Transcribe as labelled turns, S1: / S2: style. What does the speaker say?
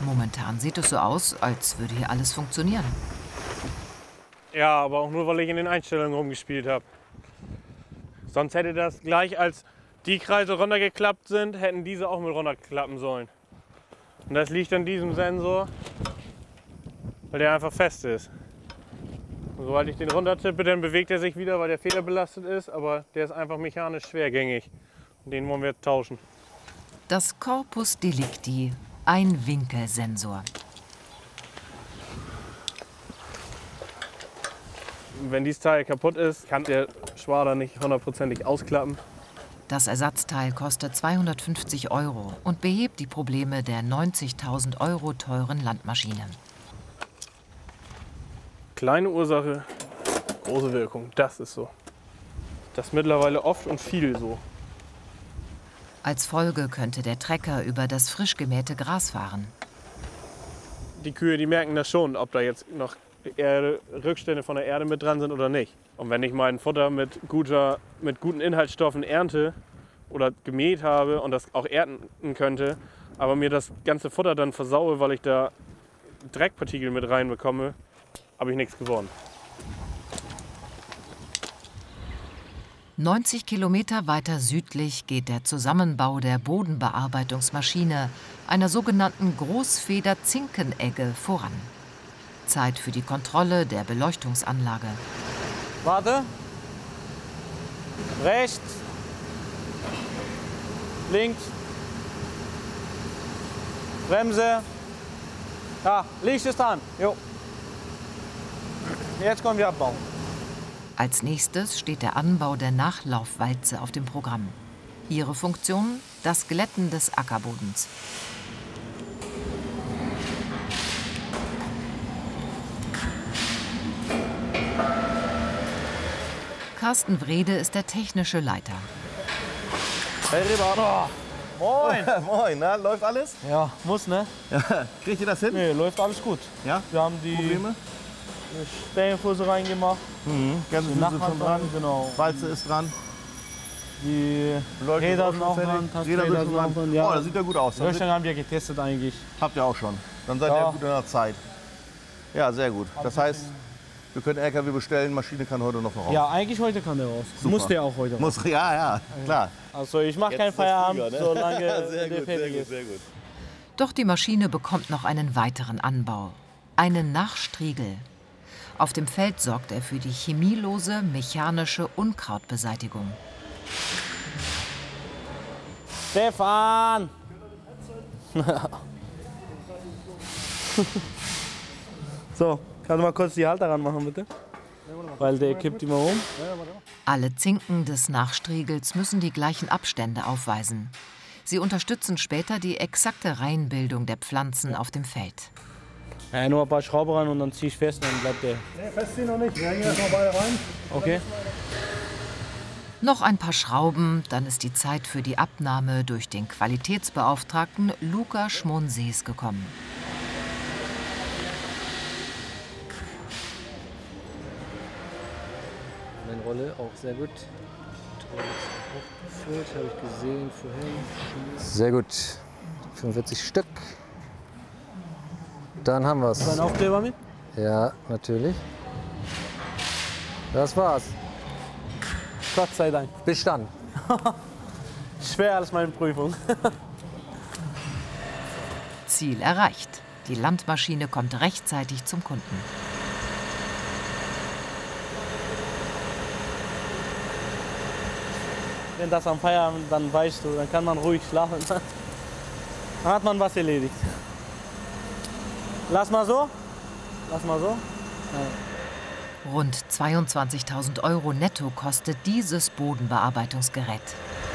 S1: Momentan sieht es so aus, als würde hier alles funktionieren.
S2: Ja, aber auch nur, weil ich in den Einstellungen rumgespielt habe. Sonst hätte das gleich, als die Kreise runtergeklappt sind, hätten diese auch mit runterklappen sollen. Und das liegt an diesem Sensor, weil der einfach fest ist. Und sobald ich den runtertippe, dann bewegt er sich wieder, weil der federbelastet ist, aber der ist einfach mechanisch schwergängig. Und den wollen wir tauschen.
S1: Das Corpus Delicti, ein Winkelsensor.
S2: Wenn dieses Teil kaputt ist, kann der Schwader nicht hundertprozentig ausklappen.
S1: Das Ersatzteil kostet 250 € und behebt die Probleme der 90.000 € teuren Landmaschine.
S2: Kleine Ursache, große Wirkung, das ist so. Das ist mittlerweile oft und viel so.
S1: Als Folge könnte der Trecker über das frisch gemähte Gras fahren.
S2: Die Kühe, die merken das schon, ob da jetzt noch Rückstände von der Erde mit dran sind oder nicht. Und wenn ich mein Futter mit guten Inhaltsstoffen ernte oder gemäht habe und das auch ernten könnte, aber mir das ganze Futter dann versaue, weil ich da Dreckpartikel mit reinbekomme, habe ich nichts gewonnen.
S1: 90 Kilometer weiter südlich geht der Zusammenbau der Bodenbearbeitungsmaschine, einer sogenannten Großfeder-Zinkenegge, voran. Zeit für die Kontrolle der Beleuchtungsanlage.
S3: Warte. Rechts. Links. Bremse. Ja, Licht ist an. Jo. Jetzt können wir abbauen.
S1: Als nächstes steht der Anbau der Nachlaufwalze auf dem Programm. Ihre Funktion: das Glätten des Ackerbodens. Carsten Wrede ist der technische Leiter.
S3: Hey Reba. Oh. Moin.
S4: Moin, na, läuft alles?
S3: Ja, muss, ne?
S4: Ja. Kriegt ihr das hin?
S3: Nee, läuft alles gut.
S4: Ja?
S3: Wir haben die
S4: Probleme?
S3: Stellenfuße reingemacht.
S4: Ganze
S3: Die
S4: Füße
S3: Nachbarn
S4: schon dran.
S3: Genau.
S4: Walze ist dran.
S3: Die
S4: Beleuchtung
S3: Räder
S4: ist
S3: sind
S4: auch
S3: auch
S4: schon
S3: dran.
S4: fertig. Räder sind
S3: auch
S4: dran.
S3: dran. Ja.
S4: Oh, das sieht ja gut aus.
S3: Löschung haben wir getestet eigentlich.
S4: Habt ihr auch schon. Dann seid ihr
S3: Ja.
S4: gut in der Zeit. Ja, sehr gut. Das heißt, wir können LKW bestellen, Maschine kann heute noch raus.
S3: Ja, eigentlich heute kann der raus.
S4: Super.
S3: Muss der auch heute raus.
S4: Muss, ja, klar.
S3: Also ich mache keinen
S4: Jetzt ist das
S3: Feierabend,
S4: früher, ne?
S3: solange
S4: Sehr
S3: der
S4: gut,
S3: fertig
S4: sehr gut,
S3: ist.
S4: sehr gut.
S1: Doch die Maschine bekommt noch einen weiteren Anbau: einen Nachstriegel. Auf dem Feld sorgt er für die chemielose mechanische Unkrautbeseitigung.
S3: Stefan! So, kannst du mal kurz die Halter ranmachen, bitte? Weil der kippt immer um.
S1: Alle Zinken des Nachstriegels müssen die gleichen Abstände aufweisen. Sie unterstützen später die exakte Reihenbildung der Pflanzen auf dem Feld.
S3: Ja, nur ein paar Schrauben rein und dann ziehe ich fest und dann bleibt der.
S5: Nee, festziehen noch nicht. Wir hängen erst mal beide rein.
S3: Okay.
S1: Noch ein paar Schrauben, dann ist die Zeit für die Abnahme durch den Qualitätsbeauftragten Luca Schmonsees gekommen.
S6: Meine Rolle auch sehr gut. Aufgefüllt, habe ich gesehen vorhin. Sehr gut. 45 Stück. Dann haben wir es.
S3: Ist ein Aufkleber mit?
S6: Ja, natürlich. Das war's.
S3: Gott sei Dank.
S6: Bestanden.
S3: Schwer als meine Prüfung.
S1: Ziel erreicht. Die Landmaschine kommt rechtzeitig zum Kunden.
S3: Wenn das am Feierabend, dann weißt du, dann kann man ruhig schlafen. Dann hat man was erledigt. Lass mal so. Lass mal so. Ja.
S1: Rund 22.000 € netto kostet dieses Bodenbearbeitungsgerät.